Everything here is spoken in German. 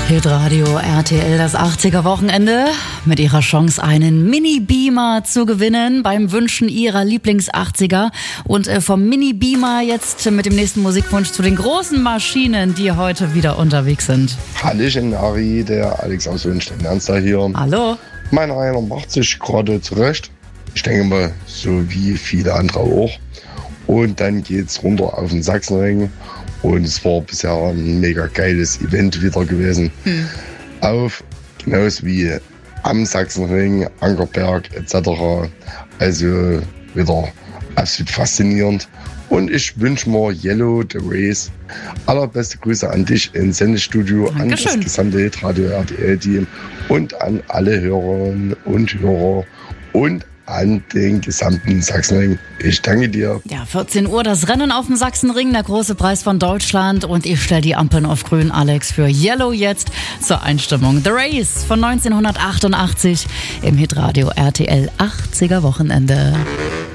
Hitradio RTL, das 80er Wochenende mit ihrer Chance, einen Mini-Beamer zu gewinnen beim Wünschen ihrer Lieblings-80er. Und vom Mini-Beamer jetzt mit dem nächsten Musikwunsch zu den großen Maschinen, die heute wieder unterwegs sind. Hallöchen, Ari, der Alex aus Hohenstein-Ernstthal hier. Hallo. Mein Rainer macht sich gerade zurecht. Ich denke mal, so wie viele andere auch. Und dann geht's runter auf den Sachsenring. Und es war bisher ein mega geiles Event wieder gewesen. Genauso wie am Sachsenring, Ankerberg etc. Also wieder absolut faszinierend. Und ich wünsche mir Yellow, The Race, allerbeste Grüße an dich ins Sendestudio, an das gesamte Hitradio RTL-Team und an alle Hörerinnen und Hörer und an den gesamten Sachsenring. Ich danke dir. Ja, 14 Uhr, das Rennen auf dem Sachsenring, der große Preis von Deutschland. Und ich stelle die Ampeln auf grün, Alex, für Yellow jetzt zur Einstimmung. The Race von 1988 im Hitradio RTL 80er Wochenende.